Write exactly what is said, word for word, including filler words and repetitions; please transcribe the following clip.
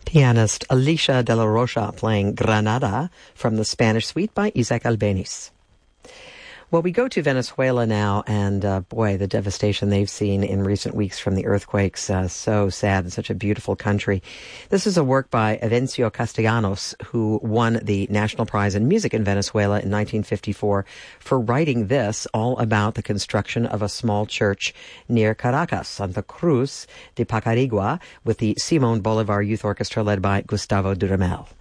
Pianist Alicia de la Rocha playing Granada from the Spanish Suite by Isaac Albeniz. Well, we go to Venezuela now, and uh, boy, the devastation they've seen in recent weeks from the earthquakes, uh, so sad in such a beautiful country. This is a work by Avencio Castellanos, who won the National Prize in Music in Venezuela in nineteen fifty-four for writing this, all about the construction of a small church near Caracas, Santa Cruz de Pacarigua, with the Simón Bolívar Youth Orchestra led by Gustavo Dudamel.